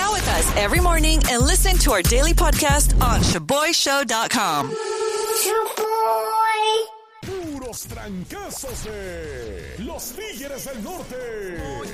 out with us every morning and listen to our daily podcast on ShaboyShow.com. Puros trancazos de los Tigres del Norte.